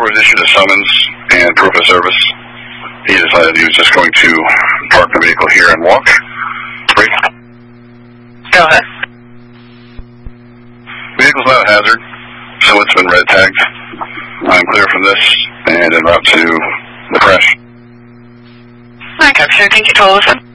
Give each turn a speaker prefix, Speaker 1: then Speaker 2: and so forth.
Speaker 1: was issued a summons and proof of service. He decided he was just going to park the vehicle here and walk. Great.
Speaker 2: Go ahead.
Speaker 1: Vehicle's not a hazard, so it's been red tagged. I'm clear from this and en route to the crash.
Speaker 2: Okay, so thank you, Tolleson.